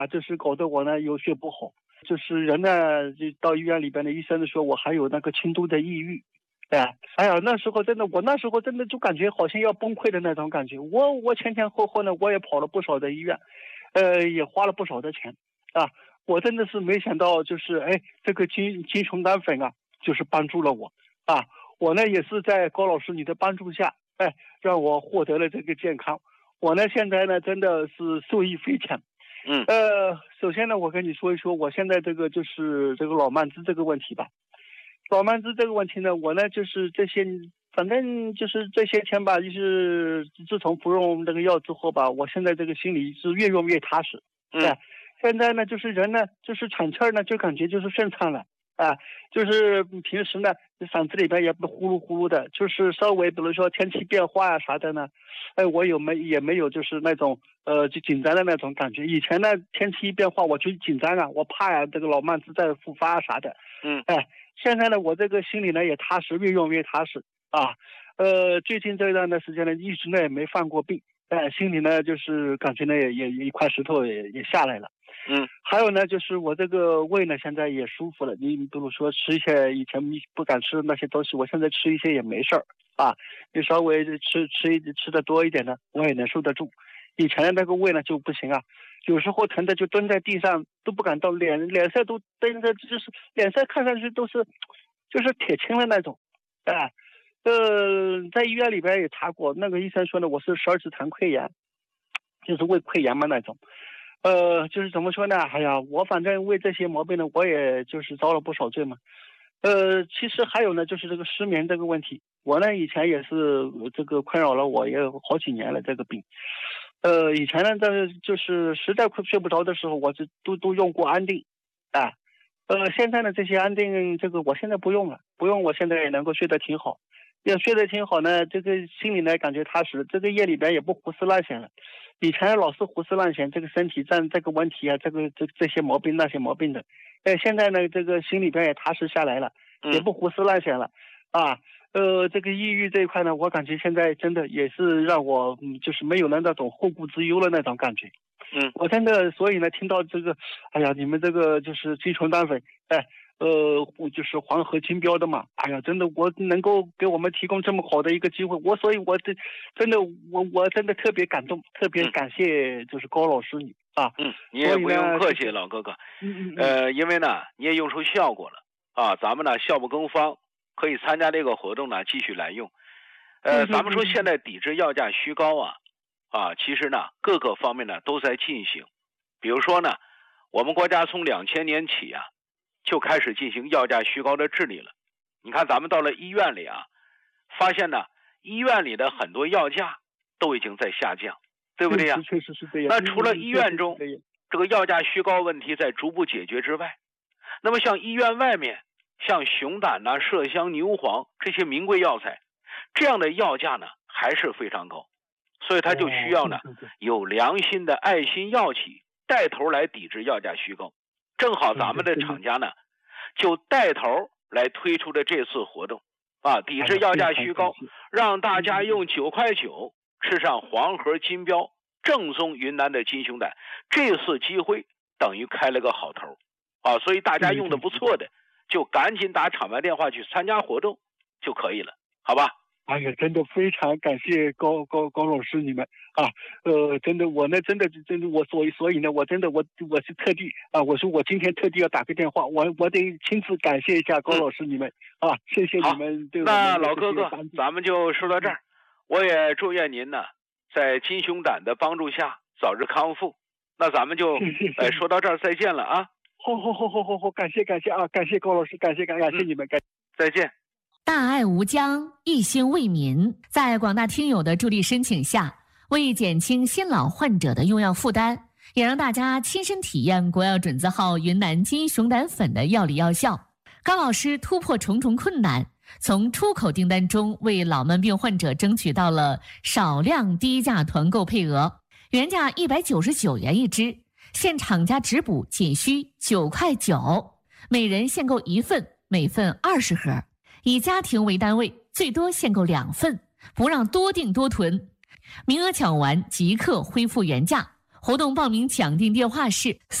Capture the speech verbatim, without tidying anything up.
啊，就是搞得我呢有血不好，就是人呢就到医院里边的医生说我还有那个轻度的抑郁。哎，哎呀，那时候真的，我那时候真的就感觉好像要崩溃的那种感觉。我我前前后后呢，我也跑了不少的医院，呃，也花了不少的钱，啊，我真的是没想到，就是哎，这个金金熊胆粉啊，就是帮助了我啊。我呢也是在高老师你的帮助下，哎，让我获得了这个健康。我呢现在呢真的是受益匪浅。 嗯， 呃，首先呢，我跟你说一说我现在这个就是这个老慢支这个问题吧。老慢支这个问题呢，我呢就是这些，反正就是这些天吧，就是自从服用这个药之后吧，我现在这个心里是越用越踏实。 嗯， 哎，现在呢就是人呢就是喘气儿呢就感觉就是顺畅了。啊，就是平时呢嗓子里边也不呼噜呼噜的，就是稍微比如说天气变化啊啥的呢，哎，我有没也没有就是那种呃就紧张的那种感觉。以前呢天气一变化我就紧张啊，我怕呀、啊、这个老慢支再复发啊啥的。 嗯， 哎，现在呢我这个心里呢也踏实，越用越踏实啊。呃，最近这段的时间呢一直呢也没犯过病，哎，心里呢就是感觉呢也也一块石头也也下来了。 嗯， 还有呢，就是我这个胃呢，现在也舒服了。你比如说吃一些以前不敢吃的那些东西，我现在吃一些也没事儿啊。你稍微吃吃吃的多一点呢，我也能受得住。以前的那个胃呢就不行啊，有时候疼的就蹲在地上都不敢动，脸脸色都瞪着，就是脸色看上去都是就是铁青的那种。哎，呃，在医院里边也查过，那个医生说呢，我是十二指肠溃疡，就是胃溃疡嘛那种。呃，就是怎么说呢？哎呀，我反正为这些毛病呢，我也就是遭了不少罪嘛。呃，其实还有呢，就是这个失眠这个问题，我呢以前也是这个困扰了我也有好几年了这个病。呃，以前呢，这就是实在睡不着的时候，我就都都用过安定，啊，呃，现在呢这些安定这个我现在不用了，不用，我现在也能够睡得挺好。也睡得挺好呢，这个心里呢感觉踏实，这个夜里边也不胡思乱想了。以前老是胡思乱想，这个身体占这个问题啊，这个这这些毛病那些毛病的，哎，现在呢这个心里边也踏实下来了，也不胡思乱想了，啊，呃，这个抑郁这一块呢，我感觉现在真的也是让我嗯，就是没有了那种后顾之忧的那种感觉。 嗯， 我真的，所以呢，听到这个，哎呀，你们这个就是金熊胆粉，哎。呃，就是黄河金标的嘛，哎呀，真的，我能够给我们提供这么好的一个机会，我所以，我这真的，我我真的特别感动，特别感谢就是高老师你啊， 嗯，你也不用客气，老哥哥， 嗯嗯， 呃，因为呢，你也用出效果了啊，咱们呢效不更方，可以参加这个活动呢，继续来用。呃，咱们说现在抵制药价虚高啊，啊，其实呢各个方面呢都在进行，比如说呢，我们国家从两千年起啊。就开始进行药价虚高的治理了。你看咱们到了医院里啊，发现呢医院里的很多药价都已经在下降，对不对呀？ 确实是这样。 那除了医院中这个药价虚高问题在逐步解决之外，那么像医院外面像熊胆呐、麝香、牛黄这些名贵药材，这样的药价呢还是非常高，所以它就需要呢有良心的爱心药企带头来抵制药价虚高。正好咱们的厂家呢，就带头来推出的这次活动，啊，抵制药价虚高，让大家用九块九吃上黄河金标正宗云南的金熊胆。这次机会等于开了个好头，啊，所以大家用的不错的，就赶紧打厂牌电话去参加活动就可以了，好吧？ 哎呀，真的非常感谢高高高老师你们啊，呃，真的我呢，真的真的我所以所以呢，我真的我我是特地啊，我说我今天特地要打个电话，我我得亲自感谢一下高老师你们、嗯、啊，谢谢你们对我们。 那老哥哥，咱们就说到这儿，我也祝愿您呢，在金熊胆的帮助下早日康复。那咱们就呃说到这儿，再见了啊！ 好好好好好好，感谢感谢啊，感谢高老师，感谢感感谢你们，感、嗯、 再见。 大爱无疆，一心为民，在广大听友的助力申请下，为减轻新老患者的用药负担，也让大家亲身体验国药准字号云南金熊胆粉的药理药效。高老师突破重重困难，从出口订单中为老慢病患者争取到了少量低价团购配额，原价一百九十九元一支，现厂家直补仅需九块九，每人限购一份，每份二十盒。以家庭为单位，最多限购两份，不让多订多囤。名额抢完即刻恢复原价， 活动报名抢订电话是